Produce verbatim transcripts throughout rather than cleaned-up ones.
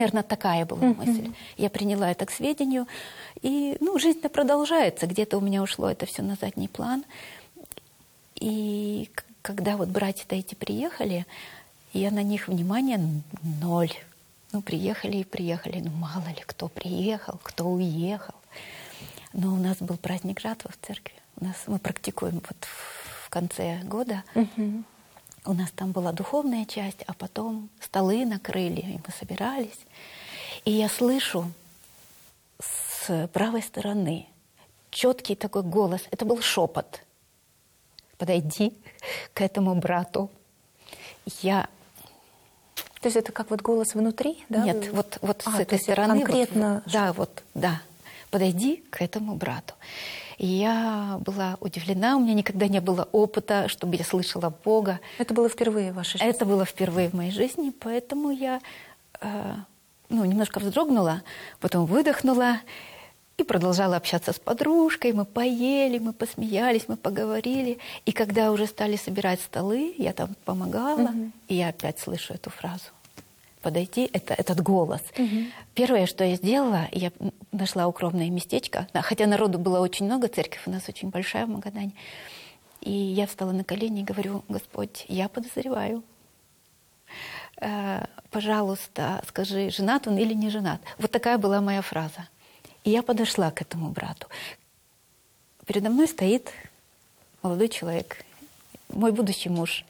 Наверное, такая была uh-huh. мысль. Я приняла это к сведению. И, ну, жизнь-то продолжается. Где-то у меня ушло это все на задний план. И когда вот братья-то эти приехали, я на них внимания ноль. Ну, приехали и приехали. Ну, мало ли, кто приехал, кто уехал. Но у нас был праздник жатвы в церкви. У нас, мы практикуем вот в конце года. Uh-huh. У нас там была духовная часть, а потом столы накрыли, и мы собирались. И я слышу с правой стороны четкий такой голос. Это был шепот. Подойди к этому брату. Я... То есть это как вот голос внутри, да? Нет, вот, вот а, с этой стороны. Конкретно... Вот, да, вот, да. Подойди к этому брату. И я была удивлена, у меня никогда не было опыта, чтобы я слышала Бога. Это было впервые в вашей жизни? Это было впервые в моей жизни, поэтому я э, ну, немножко вздрогнула, потом выдохнула и продолжала общаться с подружкой. Мы поели, мы посмеялись, мы поговорили. И когда уже стали собирать столы, я там помогала, угу. и я опять слышу эту фразу. Подойти, это, этот голос. Угу. Первое, что я сделала, я нашла укромное местечко, хотя народу было очень много, церковь у нас очень большая в Магадане, и я встала на колени и говорю: Господь, я подозреваю, э, пожалуйста, скажи, женат он или не женат. Вот такая была моя фраза. И я подошла к этому брату. Передо мной стоит молодой человек, мой будущий муж.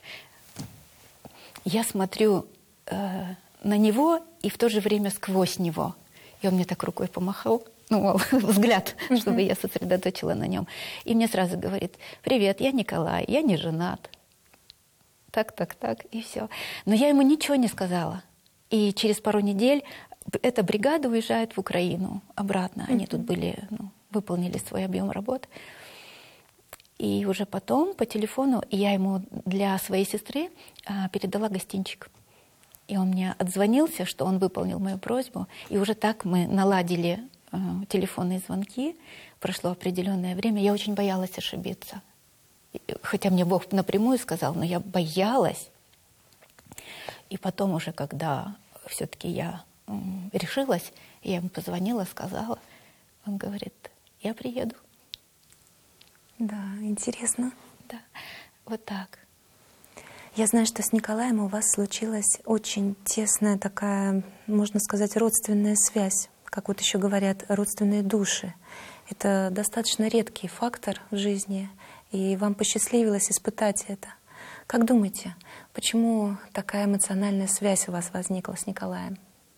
Я смотрю э, на него и в то же время сквозь него. И он мне так рукой помахал, ну, взгляд, чтобы я сосредоточила на нем. И мне сразу говорит: привет, я Николай, я не женат. Так, так, так, и все. Но я ему ничего не сказала. И через пару недель эта бригада уезжает в Украину обратно. Они тут были, ну, выполнили свой объем работ. И уже потом по телефону я ему для своей сестры а, передала гостинчик. И он мне отзвонился, что он выполнил мою просьбу. И уже так мы наладили э, телефонные звонки. Прошло определенное время. Я очень боялась ошибиться. Хотя мне Бог напрямую сказал, но я боялась. И потом уже, когда все-таки я э, решилась, я ему позвонила, сказала. Он говорит: я приеду. Да, интересно. Да, вот так. Я знаю, что с Николаем у вас случилась очень тесная такая, можно сказать, родственная связь. Как вот еще говорят, родственные души. Это достаточно редкий фактор в жизни, и вам посчастливилось испытать это. Как думаете, почему такая эмоциональная связь у вас возникла с Николаем?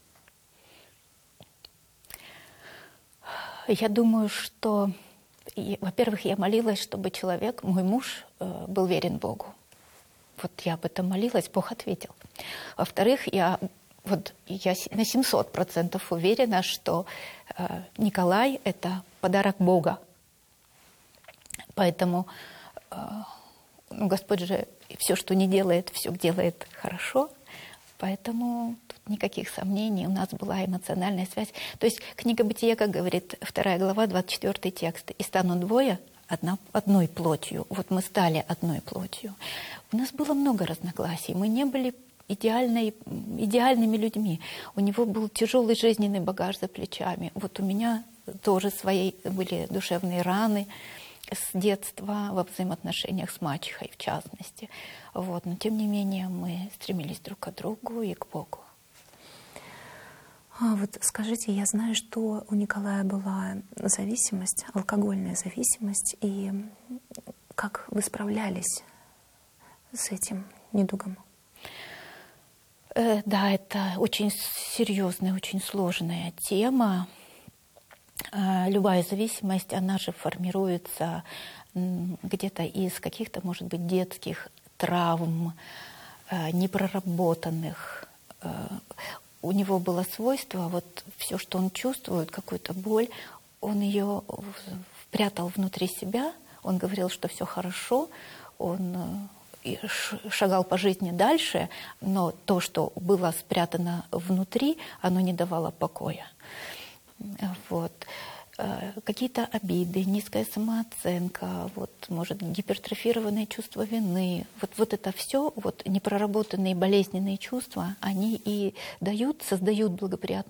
Я думаю, что, во-первых, я молилась, чтобы человек, мой муж, был верен Богу. Вот я об этом молилась, Бог ответил. Во-вторых, я, вот, я на семьсот процентов уверена, что э, Николай – это подарок Бога. Поэтому э, ну, Господь же все, что не делает, все делает хорошо. Поэтому тут никаких сомнений, у нас была эмоциональная связь. То есть книга Бытия, как говорит вторая глава, двадцать четвёртый текст. «И станут двое одна, одной плотью». Вот мы стали одной плотью. У нас было много разногласий. Мы не были идеальной, идеальными людьми. У него был тяжелый жизненный багаж за плечами. Вот у меня тоже свои были душевные раны с детства во взаимоотношениях с мачехой, в частности. Вот. Но тем не менее мы стремились друг к другу и к Богу. А вот скажите, я знаю, что у Николая была зависимость, алкогольная зависимость, и как вы справлялись с этим недугом? Э, да, это очень серьезная, очень сложная тема. Э, любая зависимость, она же формируется где-то из каких-то, может быть, детских травм, э, непроработанных. Э, у него было свойство, вот все, что он чувствует, какую-то боль, он ее прятал внутри себя. Он говорил, что все хорошо, он шагал по жизни дальше, но то, что было спрятано внутри, оно не давало покоя. Вот. Какие-то обиды, низкая самооценка, вот, может, гипертрофированное чувство вины. Вот, вот это все, вот, непроработанные болезненные чувства, они и дают, создают благоприятную